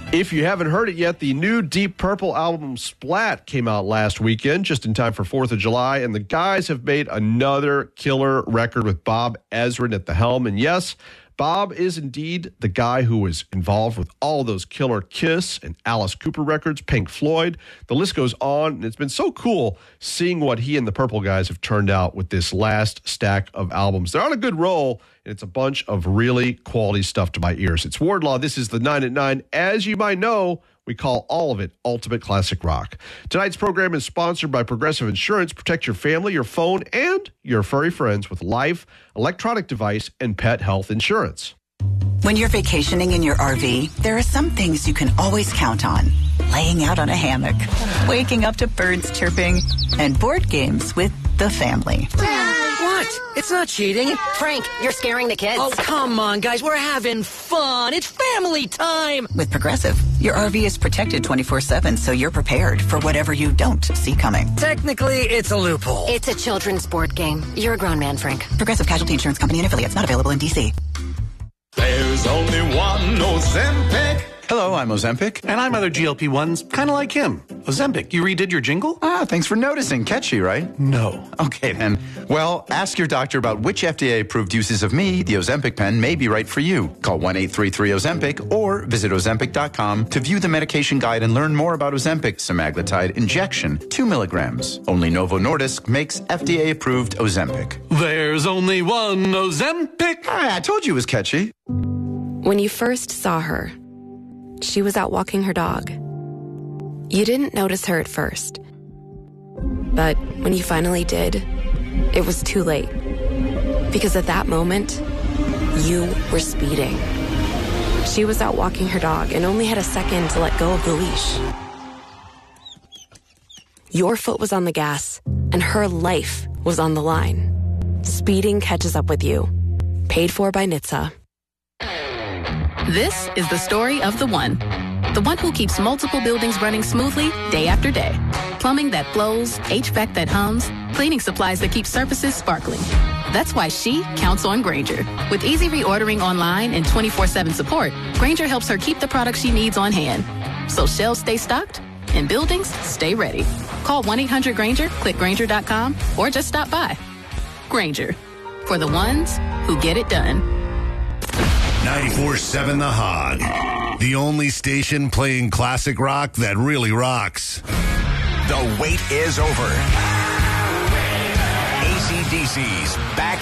If you haven't heard it yet, the new Deep Purple album Splat came out last weekend, just in time for 4th of July, and the guys have made another killer record with Bob Ezrin at the helm. And yes, Bob is indeed the guy who was involved with all those killer Kiss and Alice Cooper records, Pink Floyd. The list goes on, and it's been so cool seeing what he and the Purple guys have turned out with this last stack of albums. They're on a good roll, and it's a bunch of really quality stuff to my ears. It's Wardlaw. This is the 9 at 9. As you might know, we call all of it Ultimate Classic Rock. Tonight's program is sponsored by Progressive Insurance. Protect your family, your phone, and your furry friends with life, electronic device, and pet health insurance. When you're vacationing in your RV, there are some things you can always count on. Laying out on a hammock, waking up to birds chirping, and board games with the family. What? It's not cheating. Frank, you're scaring the kids. Oh, come on, guys. We're having fun. It's family time. With Progressive, your RV is protected 24/7, so you're prepared for whatever you don't see coming. Technically, it's a loophole. It's a children's board game. You're a grown man, Frank. Progressive Casualty Insurance Company and affiliates, not available in D.C. There's only one Ozempic. Hello, I'm Ozempic. And I'm other GLP-1s, kind of like him. Ozempic, you redid your jingle? Thanks for noticing. Catchy, right? No. Okay, then. Well, ask your doctor about which FDA-approved uses of me, the Ozempic pen, may be right for you. Call 1-833-OZEMPIC or visit Ozempic.com to view the medication guide and learn more about Ozempic semaglutide injection, 2 milligrams. Only Novo Nordisk makes FDA-approved Ozempic. There's only one Ozempic. I told you it was catchy. When you first saw her, she was out walking her dog. You didn't notice her at first. But when you finally did, it was too late. Because at that moment, you were speeding. She was out walking her dog and only had a second to let go of the leash. Your foot was on the gas, and her life was on the line. Speeding catches up with you. Paid for by NHTSA. This is the story of the one who keeps multiple buildings running smoothly day after day. Plumbing that flows, HVAC that hums, cleaning supplies that keep surfaces sparkling. That's why she counts on Grainger. With easy reordering online and 24/7 support, Grainger helps her keep the products she needs on hand. So shelves stay stocked and buildings stay ready. Call 1-800-GRAINGER, click Grainger.com, or just stop by. Grainger, for the ones who get it done. 94.7 The Hog. The only station playing classic rock that really rocks. The wait is over. AC/DC's back